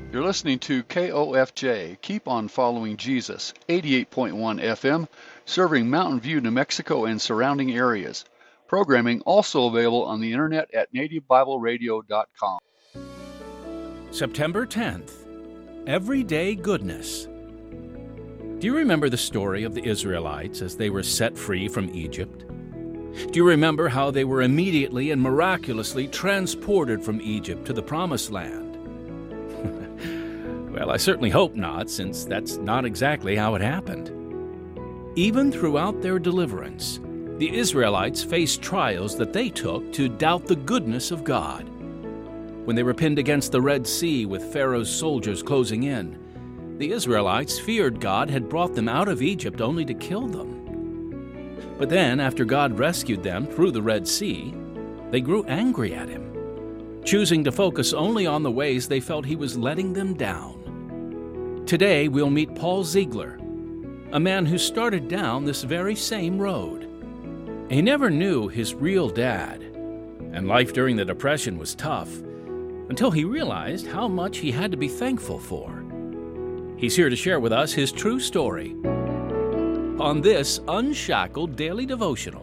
You're listening to KOFJ, Keep on Following Jesus, 88.1 FM, serving Mountain View, New Mexico and surrounding areas. Programming also available on the internet at nativebibleradio.com. September 10th, Everyday Goodness. Do you remember the story of the Israelites as they were set free from Egypt? Do you remember how they were immediately and miraculously transported from Egypt to the Promised Land? Well, I certainly hope not, since that's not exactly how it happened. Even throughout their deliverance, the Israelites faced trials that they took to doubt the goodness of God. When they were pinned against the Red Sea with Pharaoh's soldiers closing in, the Israelites feared God had brought them out of Egypt only to kill them. But then, after God rescued them through the Red Sea, they grew angry at Him, choosing to focus only on the ways they felt He was letting them down. Today, we'll meet Paul Ziegler, a man who started down this very same road. He never knew his real dad, and life during the Depression was tough, until he realized how much he had to be thankful for. He's here to share with us his true story on this Unshackled Daily Devotional.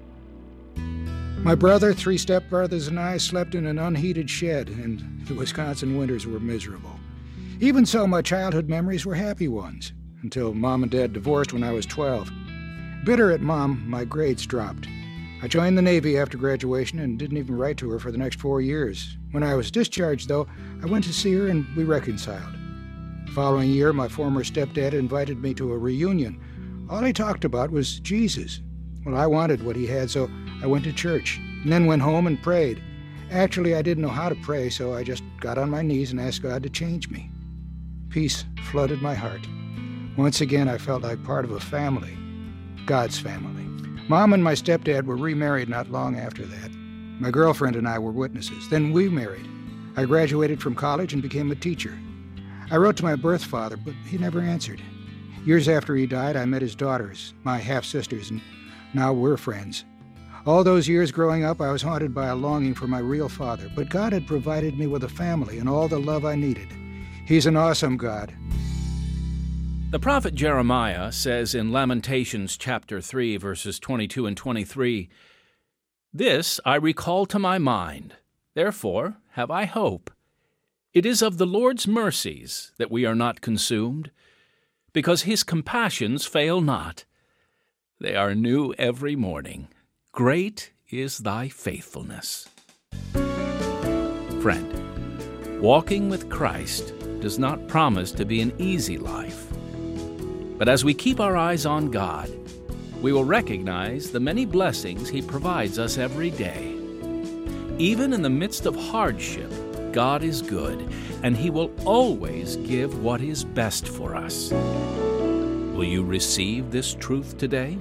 My brother, 3 stepbrothers, and I slept in an unheated shed, and the Wisconsin winters were miserable. Even so, my childhood memories were happy ones, until Mom and Dad divorced when I was 12. Bitter at Mom, my grades dropped. I joined the Navy after graduation and didn't even write to her for the next 4 years. When I was discharged, though, I went to see her and we reconciled. The following year, my former stepdad invited me to a reunion. All he talked about was Jesus. Well, I wanted what he had, so I went to church, and then went home and prayed. Actually, I didn't know how to pray, so I just got on my knees and asked God to change me. Peace flooded my heart. Once again, I felt like part of a family, God's family. Mom and my stepdad were remarried not long after that. My girlfriend and I were witnesses. Then we married. I graduated from college and became a teacher. I wrote to my birth father, but he never answered. Years after he died, I met his daughters, my half-sisters, and now we're friends. All those years growing up, I was haunted by a longing for my real father, but God had provided me with a family and all the love I needed. He's an awesome God. The prophet Jeremiah says in Lamentations chapter 3, verses 22 and 23, "This I recall to my mind, therefore have I hope. It is of the Lord's mercies that we are not consumed, because His compassions fail not. They are new every morning. Great is thy faithfulness." Friend, walking with Christ does not promise to be an easy life. But as we keep our eyes on God, we will recognize the many blessings He provides us every day. Even in the midst of hardship, God is good, and He will always give what is best for us. Will you receive this truth today?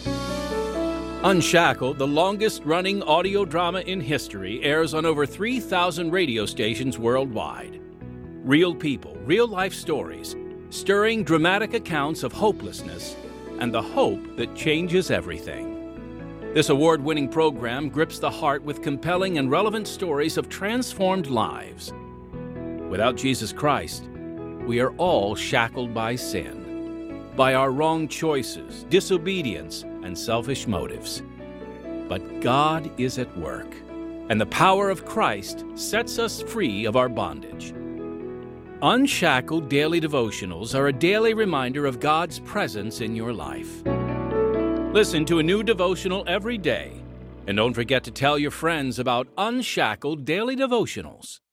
Unshackled, the longest-running audio drama in history, airs on over 3,000 radio stations worldwide. Real people, real-life stories, stirring dramatic accounts of hopelessness and the hope that changes everything. This award-winning program grips the heart with compelling and relevant stories of transformed lives. Without Jesus Christ, we are all shackled by sin, by our wrong choices, disobedience, and selfish motives. But God is at work, and the power of Christ sets us free of our bondage. Unshackled Daily Devotionals are a daily reminder of God's presence in your life. Listen to a new devotional every day, and don't forget to tell your friends about Unshackled Daily Devotionals.